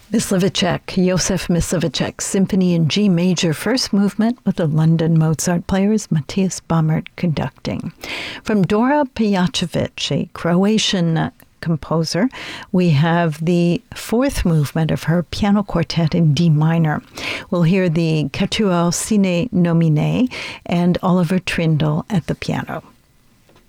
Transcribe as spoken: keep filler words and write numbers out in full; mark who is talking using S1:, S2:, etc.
S1: Mysliveček, Josef Mysliveček, Symphony in G Major, first movement with the London Mozart Players, Matthias Baumert conducting. From Dora Pejacevic, a Croatian composer, we have the fourth movement of her piano quartet in D minor. We'll hear the Quatuor Sine Nomine and Oliver Trindle at the piano.